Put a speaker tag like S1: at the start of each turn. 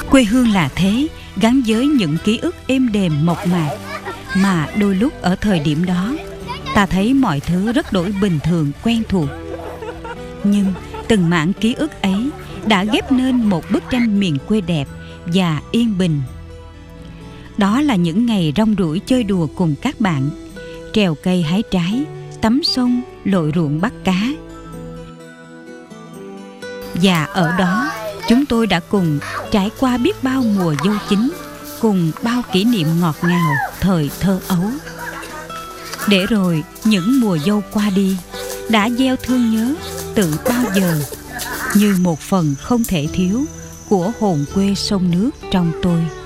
S1: Quê hương là thế, gắn với những ký ức êm đềm mộc mạc, mà đôi lúc ở thời điểm đó ta thấy mọi thứ rất đổi bình thường quen thuộc. Nhưng từng mảng ký ức ấy đã ghép nên một bức tranh miền quê đẹp và yên bình. Đó là những ngày rong ruổi chơi đùa cùng các bạn, trèo cây hái trái, tắm sông, lội ruộng bắt cá. Và ở đó chúng tôi đã cùng trải qua biết bao mùa dâu chín, cùng bao kỷ niệm ngọt ngào thời thơ ấu. Để rồi những mùa dâu qua đi, đã gieo thương nhớ từ bao giờ, như một phần không thể thiếu của hồn quê sông nước trong tôi.